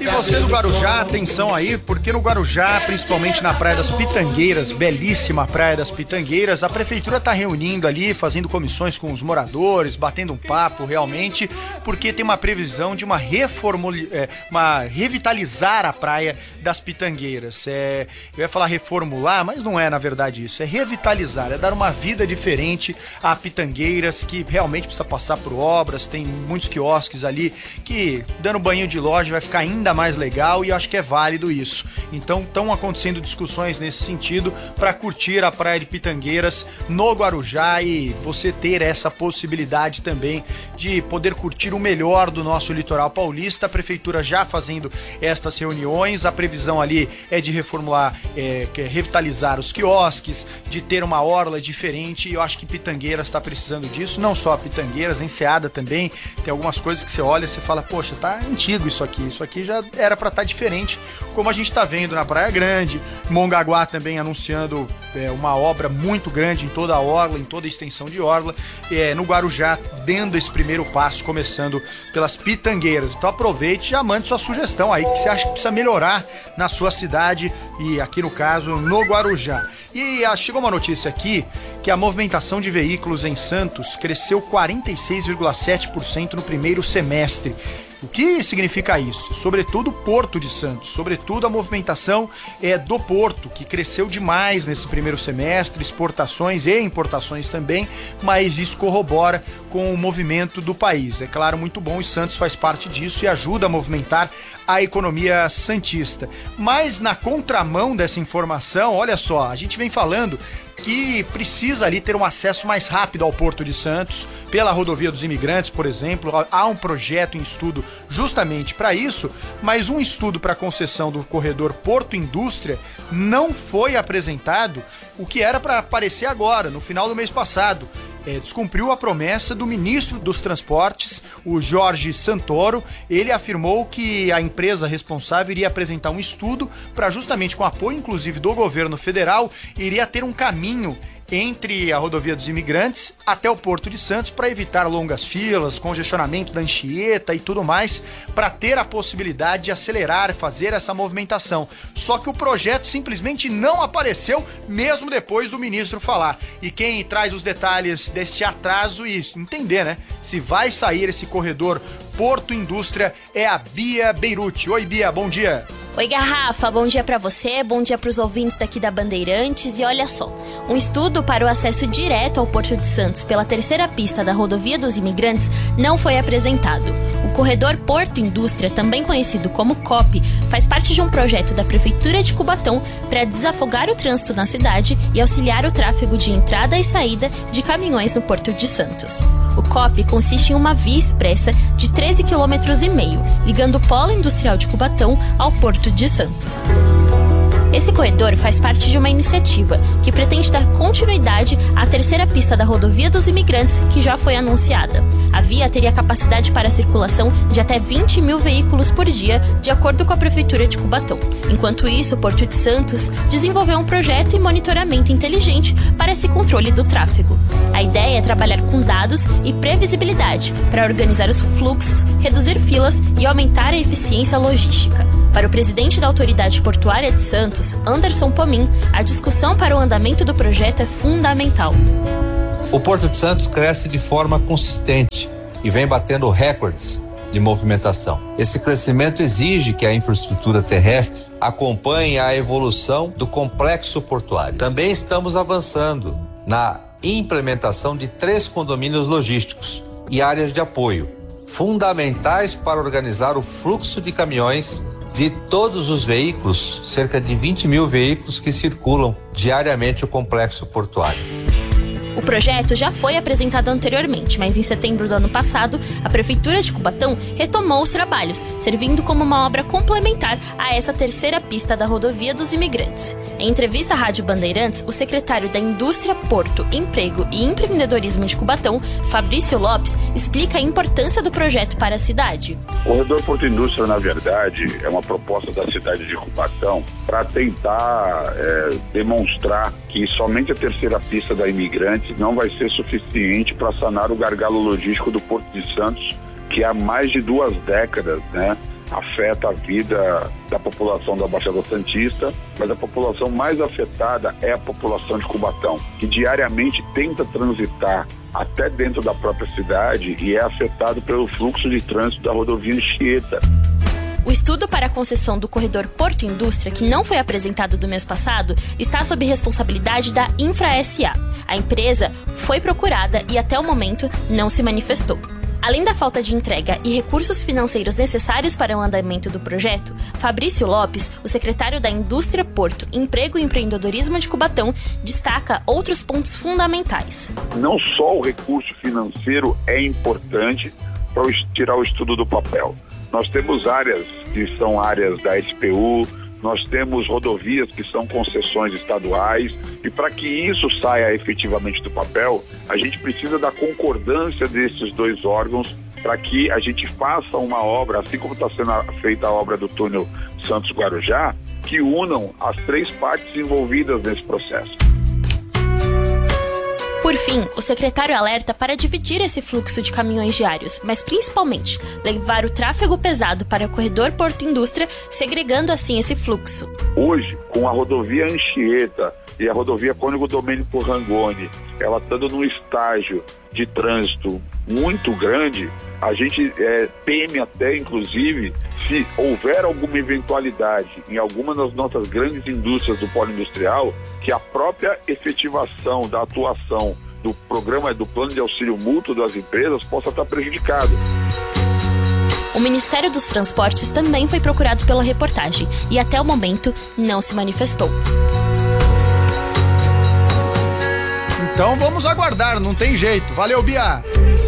você do Guarujá, atenção aí, porque no Guarujá, principalmente na Praia das Pitangueiras, belíssima Praia das Pitangueiras, a prefeitura está reunindo ali, fazendo comissões com os moradores, batendo um papo realmente, porque tem uma previsão de revitalizar a Praia das Pitangueiras. Eu ia falar reformular, mas não é na verdade isso, é revitalizar, é dar uma vida diferente a Pitangueiras, que realmente precisa passar por obras, tem muitos quiosques ali que dando banho de loja vai ficar ainda mais legal e eu acho que é válido isso. Então estão acontecendo discussões nesse sentido para curtir a Praia de Pitangueiras no Guarujá e você ter essa possibilidade também de poder curtir o melhor do nosso litoral paulista. A prefeitura já fazendo estas reuniões, a previsão ali é de reformular, revitalizar os quiosques, de ter uma orla diferente e eu acho que Pitangueiras está precisando disso, não só a Pitangueiras, Enseada também, tem algumas coisas que você olha e você fala, poxa, tá antigo isso aqui já era pra estar diferente, como a gente tá vendo na Praia Grande, Mongaguá também anunciando uma obra muito grande em toda a orla, em toda a extensão de orla, no Guarujá, dando esse primeiro passo, começando pelas Pitangueiras. Então aproveite e já mande sua sugestão aí, que você acha que precisa melhorar na sua cidade e aqui no caso, no Guarujá. E chegou uma notícia aqui que a movimentação de veículos em Santos cresceu 46,7% no primeiro semestre. O que significa isso? Sobretudo o Porto de Santos, sobretudo a movimentação do Porto, que cresceu demais nesse primeiro semestre, exportações e importações também, mas isso corrobora com o movimento do país. É claro, muito bom, e Santos faz parte disso e ajuda a movimentar a economia santista. Mas na contramão dessa informação, olha só, a gente vem falando que precisa ali ter um acesso mais rápido ao Porto de Santos, pela rodovia dos imigrantes, por exemplo. Há um projeto em estudo justamente para isso, mas um estudo para a concessão do corredor Porto Indústria não foi apresentado, o que era para aparecer agora, no final do mês passado. Descumpriu a promessa do ministro dos Transportes, o Jorge Santoro. Ele afirmou que a empresa responsável iria apresentar um estudo para, justamente com apoio inclusive do governo federal, iria ter um caminho entre a rodovia dos imigrantes até o Porto de Santos para evitar longas filas, congestionamento da Anchieta e tudo mais, para ter a possibilidade de acelerar, fazer essa movimentação. Só que o projeto simplesmente não apareceu, mesmo depois do ministro falar. E quem traz os detalhes deste atraso e entender, né, se vai sair esse corredor Porto Indústria é a Bia Beirute. Oi, Bia, bom dia. Oi, Garrafa, bom dia pra você, bom dia pros ouvintes daqui da Bandeirantes. E olha só, um estudo para o acesso direto ao Porto de Santos pela terceira pista da rodovia dos imigrantes não foi apresentado. O corredor Porto Indústria, também conhecido como COP, faz parte de um projeto da Prefeitura de Cubatão para desafogar o trânsito na cidade e auxiliar o tráfego de entrada e saída de caminhões no Porto de Santos. O COP consiste em uma via expressa de 13,5 km, ligando o polo industrial de Cubatão ao Porto de Santos. Esse corredor faz parte de uma iniciativa que pretende dar continuidade à terceira pista da rodovia dos imigrantes, que já foi anunciada. A via teria capacidade para a circulação de até 20 mil veículos por dia, de acordo com a Prefeitura de Cubatão. Enquanto isso, o Porto de Santos desenvolveu um projeto e monitoramento inteligente para esse controle do tráfego. A ideia é trabalhar com dados e previsibilidade para organizar os fluxos, reduzir filas e aumentar a eficiência logística. Para o presidente da Autoridade Portuária de Santos, Anderson Pomin, a discussão para o andamento do projeto é fundamental. O Porto de Santos cresce de forma consistente e vem batendo recordes de movimentação. Esse crescimento exige que a infraestrutura terrestre acompanhe a evolução do complexo portuário. Também estamos avançando na implementação de 3 condomínios logísticos e áreas de apoio, fundamentais para organizar o fluxo de caminhões de todos os veículos, cerca de 20 mil veículos que circulam diariamente o complexo portuário. O projeto já foi apresentado anteriormente, mas em setembro do ano passado, a Prefeitura de Cubatão retomou os trabalhos, servindo como uma obra complementar a essa terceira pista da rodovia dos imigrantes. Em entrevista à Rádio Bandeirantes, o secretário da Indústria, Porto, Emprego e Empreendedorismo de Cubatão, Fabrício Lopes, explica a importância do projeto para a cidade. O corredor Porto Indústria, na verdade, é uma proposta da cidade de Cubatão para tentar demonstrar que somente a terceira pista da Imigrantes não vai ser suficiente para sanar o gargalo logístico do Porto de Santos, que há mais de 2 décadas, afeta a vida da população da Baixada Santista, mas a população mais afetada é a população de Cubatão, que diariamente tenta transitar até dentro da própria cidade e é afetado pelo fluxo de trânsito da rodovia Anchieta. O estudo para a concessão do corredor Porto Indústria, que não foi apresentado do mês passado, está sob responsabilidade da Infra S.A. A empresa foi procurada e até o momento não se manifestou. Além da falta de entrega e recursos financeiros necessários para o andamento do projeto, Fabrício Lopes, o secretário da Indústria, Porto, Emprego e Empreendedorismo de Cubatão, destaca outros pontos fundamentais. Não só o recurso financeiro é importante para tirar o estudo do papel. Nós temos áreas que são áreas da SPU, nós temos rodovias que são concessões estaduais, e para que isso saia efetivamente do papel, a gente precisa da concordância desses dois órgãos para que a gente faça uma obra, assim como está sendo feita a obra do túnel Santos-Guarujá, que unam as três partes envolvidas nesse processo. Por fim, o secretário alerta para dividir esse fluxo de caminhões diários, mas principalmente levar o tráfego pesado para o corredor Porto Indústria, segregando assim esse fluxo. Hoje, com a rodovia Anchieta e a rodovia Cônego Domênico Rangoni, ela estando num estágio de trânsito muito grande, a gente teme até, inclusive, se houver alguma eventualidade em alguma das nossas grandes indústrias do polo industrial, que a própria efetivação da atuação do programa, do plano de auxílio mútuo das empresas possa estar prejudicado. O Ministério dos Transportes também foi procurado pela reportagem e até o momento não se manifestou. Então vamos aguardar, não tem jeito. Valeu, Bia!